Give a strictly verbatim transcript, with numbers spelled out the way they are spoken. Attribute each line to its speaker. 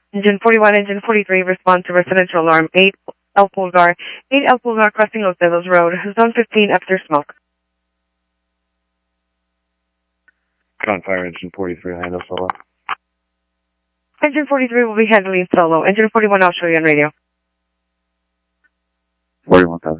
Speaker 1: Engine forty-one, Engine forty-three, respond to residential alarm eight El Pulgar, eight El Pulgar crossing Los Dedos Road, zone fifteen after smoke.
Speaker 2: Con fire, Engine forty-three, handle solo.
Speaker 1: Engine forty-three will be handling solo. Engine forty-one, I'll show you on radio.
Speaker 2: forty-one thousand.